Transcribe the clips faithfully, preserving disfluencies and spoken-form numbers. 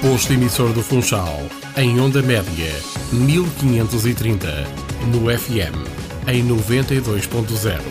Posto emissor do Funchal, em onda média, mil quinhentos e trinta, no F M, em noventa e dois ponto zero.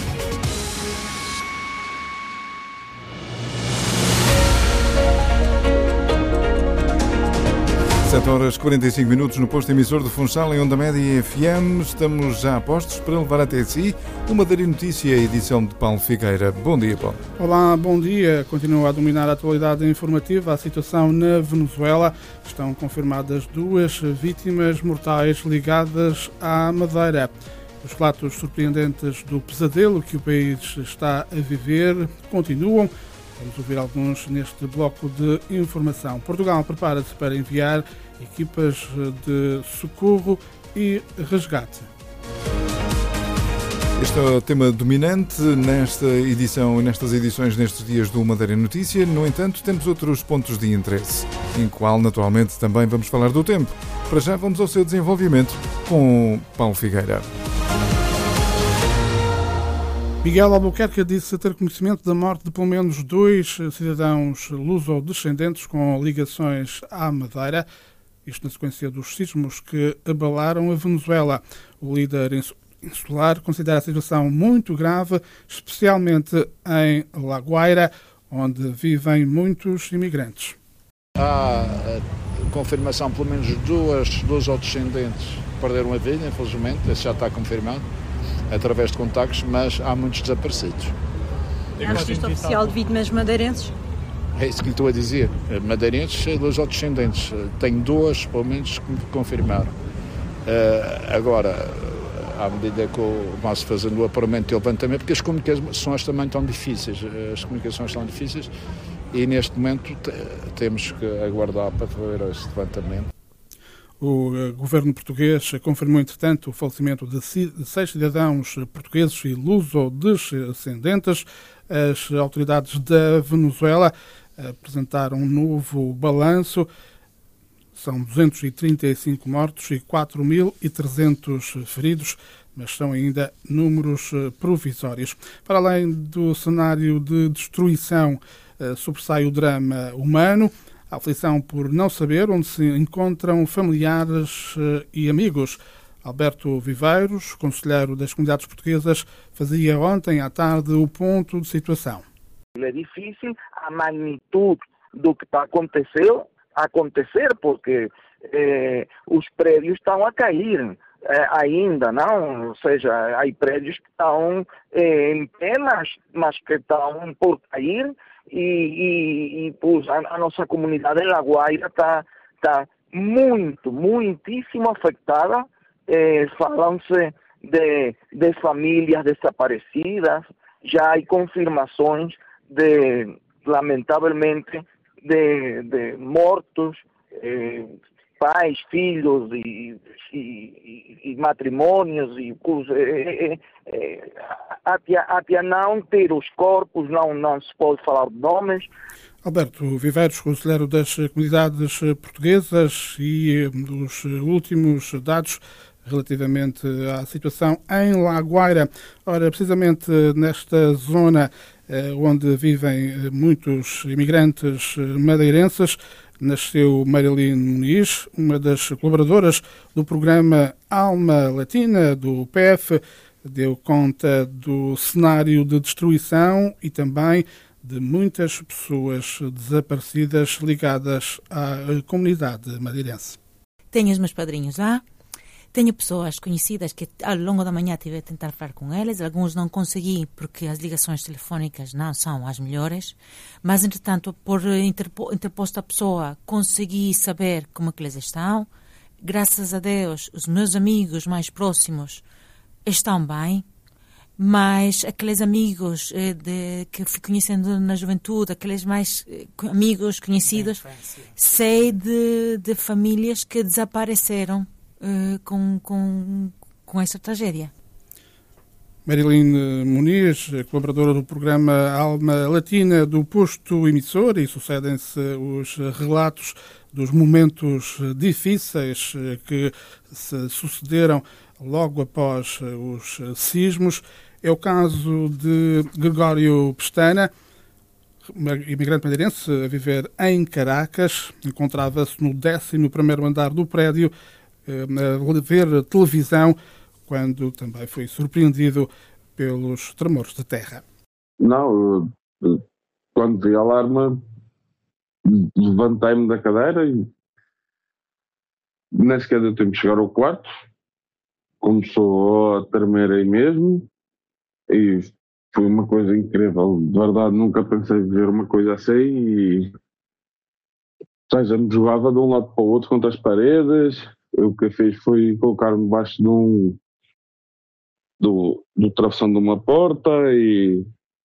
sete horas e quarenta e cinco minutos no posto emissor do Funchal, em onda média F M. Estamos já a postos para levar até si uma Madari Notícia, edição de Paulo Figueira. Bom dia, Paulo. Olá, bom dia. Continua a dominar a atualidade informativa a situação na Venezuela. Estão confirmadas duas vítimas mortais ligadas à Madeira. Os relatos surpreendentes do pesadelo que o país está a viver continuam. Vamos ouvir alguns neste bloco de informação. Portugal prepara-se para enviar equipas de socorro e resgate. Este é o tema dominante nesta edição e nestas edições nestes dias do Madari Notícia. No entanto, temos outros pontos de interesse, em qual naturalmente também vamos falar do tempo. Para já vamos ao seu desenvolvimento com Paulo Figueira. Miguel Albuquerque disse ter conhecimento da morte de pelo menos dois cidadãos luso-descendentes com ligações à Madeira, isto na sequência dos sismos que abalaram a Venezuela. O líder insular considera a situação muito grave, especialmente em La Guaira, onde vivem muitos imigrantes. Há a confirmação, pelo menos duas luso-descendentes perderam a vida, infelizmente, isso já está confirmado, através de contactos, mas há muitos desaparecidos. Há registro oficial de vítimas madeirenses? É isso que lhe estou a dizer. Madeirenses e luso-descendentes. Tenho duas, pelo menos, que me confirmaram. Uh, agora, à medida que vão-se fazendo o apuramento e o levantamento, porque as comunicações também estão difíceis, as comunicações estão difíceis e neste momento t- temos que aguardar para fazer esse levantamento. O governo português confirmou, entretanto, o falecimento de seis cidadãos portugueses e luso-descendentes. As autoridades da Venezuela apresentaram um novo balanço. São duzentos e trinta e cinco mortos e quatro mil e trezentos feridos, mas são ainda números provisórios. Para além do cenário de destruição, sobressai o drama humano, a aflição por não saber onde se encontram familiares e amigos. Alberto Viveiros, conselheiro das comunidades portuguesas, fazia ontem à tarde o ponto de situação. É difícil a magnitude do que está acontecendo, acontecer, porque eh, os prédios estão a cair eh, ainda, não? Ou seja, há prédios que estão eh, em pé, mas, mas que estão por cair. E, e, e pois, a, a nossa comunidade em La Guaira está tá muito, muitíssimo afetada. Eh, Falam-se de, de famílias desaparecidas, já há confirmações de, lamentavelmente, de, de mortos, eh, pais, filhos e, e, e matrimônios e é, é, até, até não ter os corpos, não, não se pode falar de nomes. Alberto Viveiros, conselheiro das comunidades portuguesas, e dos últimos dados relativamente à situação em La Guaira. Ora, precisamente nesta zona eh, onde vivem muitos imigrantes madeirenses, nasceu Marilyn Muniz, uma das colaboradoras do programa Alma Latina do P F, deu conta do cenário de destruição e também de muitas pessoas desaparecidas ligadas à comunidade madeirense. Tenho os meus padrinhos lá, tenho pessoas conhecidas que ao longo da manhã tive a tentar falar com eles, alguns não consegui porque as ligações telefónicas não são as melhores, mas entretanto por interpo, interposta pessoa consegui saber como é que eles estão. Graças a Deus os meus amigos mais próximos estão bem, mas aqueles amigos eh, de, que fui conhecendo na juventude, aqueles mais eh, amigos conhecidos, sei de, de famílias que desapareceram Uh, com, com, com esta tragédia. Marilyn Muniz, colaboradora do programa Alma Latina do posto emissor, e sucedem-se os relatos dos momentos difíceis que se sucederam logo após os sismos. É o caso de Gregório Pestana, imigrante madeirense a viver em Caracas, encontrava-se no décimo primeiro andar do prédio a ver televisão quando também foi surpreendido pelos tremores de terra. Não, eu, quando vi a alarma, levantei-me da cadeira e nem sequer deu tempo de chegar ao quarto. Começou a tremer aí mesmo e foi uma coisa incrível. De verdade, nunca pensei ver uma coisa assim e ou seja, me jogava de um lado para o outro contra as paredes. O que eu fiz foi colocar-me debaixo de um do, do travessão de uma porta e,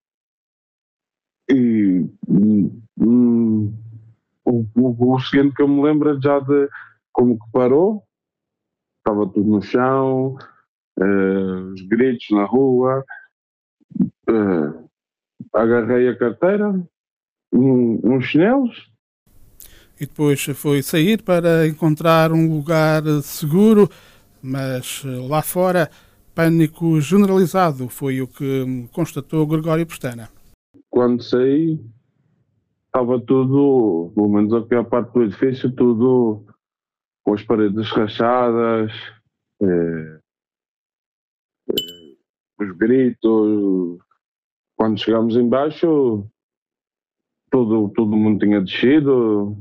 e hum, o, o, o seguinte que eu me lembro já de como que parou, estava tudo no chão, uh, os gritos na rua, uh, agarrei a carteira, um, uns chinelos. E depois foi sair para encontrar um lugar seguro, mas lá fora, pânico generalizado, foi o que constatou Gregório Pestana. Quando saí, estava tudo, pelo menos a pior parte do edifício, tudo com as paredes rachadas, eh, eh, os gritos. Quando chegámos em baixo, todo, todo mundo tinha descido.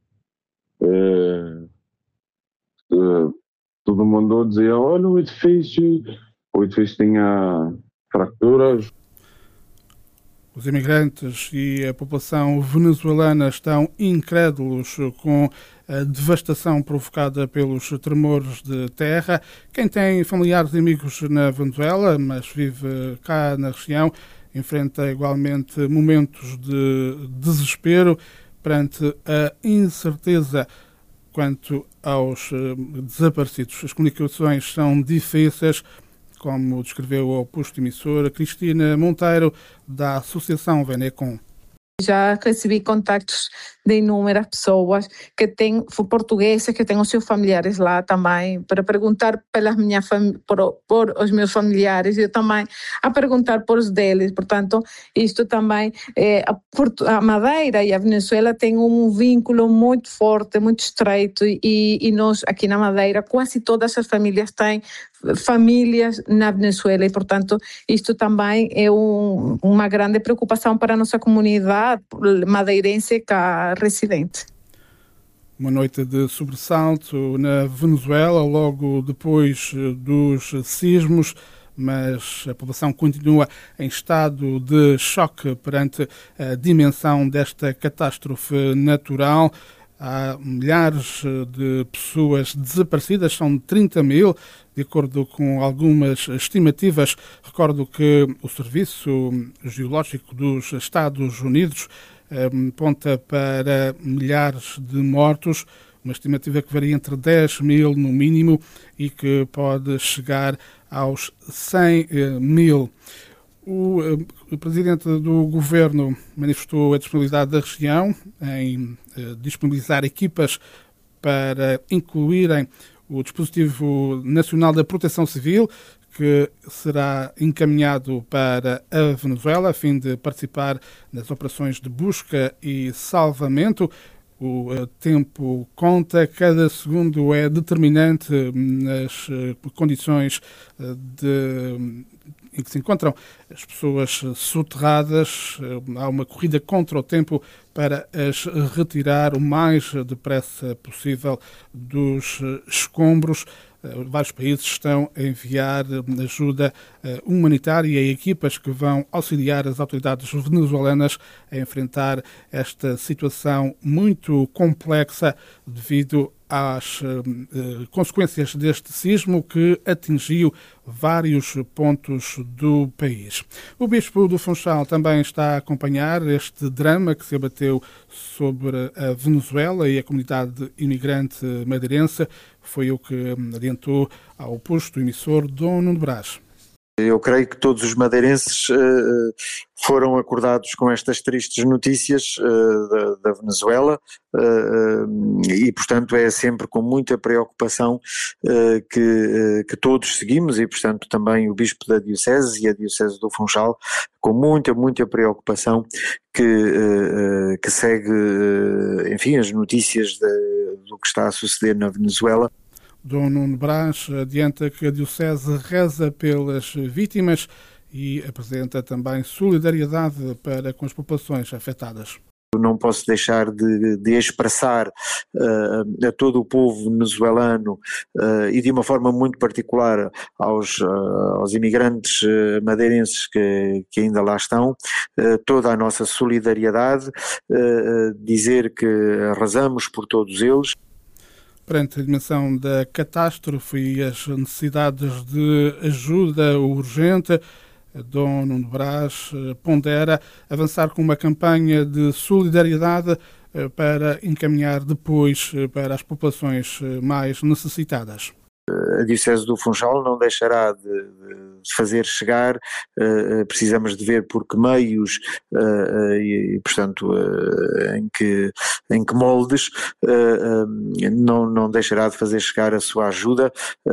Eh, eh, todo mundo dizia, olha o edifício, o edifício tinha fraturas. Os imigrantes e a população venezuelana estão incrédulos com a devastação provocada pelos tremores de terra. Quem tem familiares e amigos na Venezuela, mas vive cá na região, enfrenta igualmente momentos de desespero perante a incerteza quanto aos desaparecidos. As comunicações são difíceis, como descreveu ao posto emissor Cristina Monteiro, da Associação Venecom. Já recebi contactos de inúmeras pessoas que têm portugueses, que têm os seus familiares lá também, para perguntar pelas minha fam- por, por os meus familiares e eu também a perguntar por os deles. Portanto, isto também, é, a, Porto, a Madeira e a Venezuela têm um vínculo muito forte, muito estreito e, e nós aqui na Madeira, quase todas as famílias têm famílias na Venezuela e, portanto, isto também é um, uma grande preocupação para a nossa comunidade madeirense cá residente. Uma noite de sobressalto na Venezuela, logo depois dos sismos, mas a população continua em estado de choque perante a dimensão desta catástrofe natural. Há milhares de pessoas desaparecidas, são trinta mil, de acordo com algumas estimativas. Recordo que o Serviço Geológico dos Estados Unidos aponta para milhares de mortos, uma estimativa que varia entre dez mil no mínimo e que pode chegar aos cem mil. O, o presidente do governo manifestou a disponibilidade da região em eh, disponibilizar equipas para incluírem o dispositivo nacional da proteção civil, que será encaminhado para a Venezuela a fim de participar nas operações de busca e salvamento. O uh, tempo conta, cada segundo é determinante nas uh, condições uh, de, em que se encontram as pessoas soterradas. Uh, há uma corrida contra o tempo para as retirar o mais depressa possível dos uh, escombros. Uh, vários países estão a enviar ajuda uh, humanitária e equipas que vão auxiliar as autoridades venezuelanas a enfrentar esta situação muito complexa devido às uh, uh, consequências deste sismo que atingiu vários pontos do país. O Bispo do Funchal também está a acompanhar este drama que se abateu sobre a Venezuela e a comunidade imigrante madeirense. Foi o que adiantou ao posto emissor Dom Nuno Brás. Eu creio que todos os madeirenses uh, foram acordados com estas tristes notícias uh, da, da Venezuela uh, e, portanto, é sempre com muita preocupação uh, que, uh, que todos seguimos e, portanto, também o Bispo da Diocese e a Diocese do Funchal, com muita, muita preocupação que, uh, que segue, uh, enfim, as notícias de, do que está a suceder na Venezuela. Dom Nuno Brás adianta que a Diocese reza pelas vítimas e apresenta também solidariedade para com as populações afetadas. Não posso deixar de, de expressar uh, a todo o povo venezuelano uh, e de uma forma muito particular aos, uh, aos imigrantes uh, madeirenses que, que ainda lá estão, uh, toda a nossa solidariedade, uh, dizer que rezamos por todos eles. Perante a dimensão da catástrofe e as necessidades de ajuda urgente, Dom Nuno Brás pondera avançar com uma campanha de solidariedade para encaminhar depois para as populações mais necessitadas. A Diocese do Funchal não deixará de, de fazer chegar, uh, precisamos de ver por que meios uh, uh, e, portanto, uh, em, que, em que moldes, uh, uh, não, não deixará de fazer chegar a sua ajuda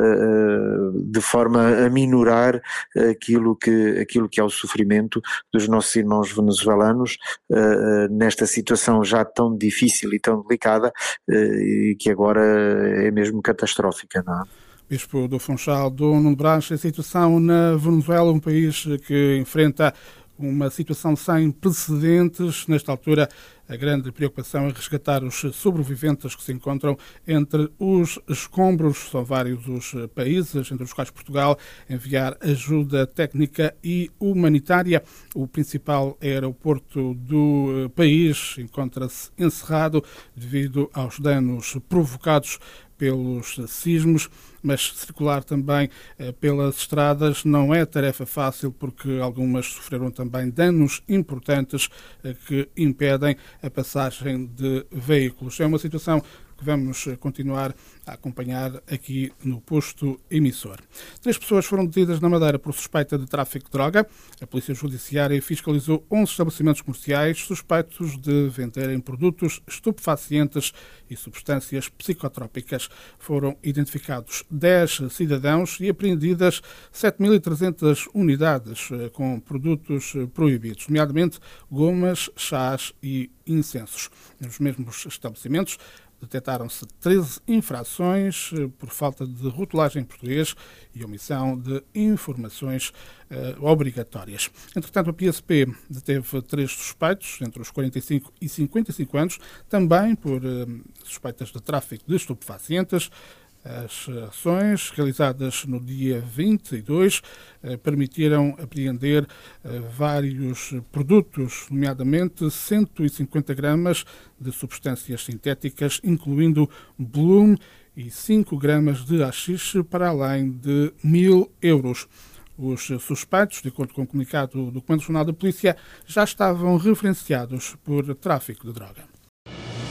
uh, de forma a minorar aquilo que, aquilo que é o sofrimento dos nossos irmãos venezuelanos uh, nesta situação já tão difícil e tão delicada uh, e que agora é mesmo catastrófica, não é? Bispo do Funchal, Dom Nuno Brás, a situação na Venezuela, um país que enfrenta uma situação sem precedentes. Nesta altura, a grande preocupação é resgatar os sobreviventes que se encontram entre os escombros. São vários os países, entre os quais Portugal, enviar ajuda técnica e humanitária. O principal aeroporto do país encontra-se encerrado devido aos danos provocados pelos sismos, mas circular também eh, pelas estradas não é tarefa fácil, porque algumas sofreram também danos importantes eh, que impedem a passagem de veículos. É uma situação que vamos continuar a acompanhar aqui no posto emissor. Três pessoas foram detidas na Madeira por suspeita de tráfico de droga. A Polícia Judiciária fiscalizou onze estabelecimentos comerciais suspeitos de venderem produtos estupefacientes e substâncias psicotrópicas. Foram identificados dez cidadãos e apreendidas sete mil e trezentas unidades com produtos proibidos, nomeadamente gomas, chás e incensos. Nos mesmos estabelecimentos detectaram-se treze infrações por falta de rotulagem em português e omissão de informações uh, obrigatórias. Entretanto, a P S P deteve três suspeitos, entre os quarenta e cinco e cinquenta e cinco anos, também por uh, suspeitas de tráfico de estupefacientes. As ações realizadas no dia vinte e dois eh, permitiram apreender eh, vários produtos, nomeadamente cento e cinquenta gramas de substâncias sintéticas, incluindo Bloom, e cinco gramas de haxixe, para além de mil euros. Os suspeitos, de acordo com o comunicado do Comando Nacional da Polícia, já estavam referenciados por tráfico de droga.